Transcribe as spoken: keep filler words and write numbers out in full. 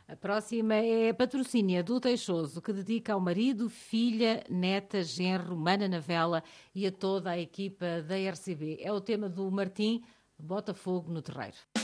A próxima é a Patrocínia do Teixoso, que dedica ao marido, filha, neta, genro, mana na vela e a toda a equipa da R C B. É o tema do Martim, Botafogo no Terreiro.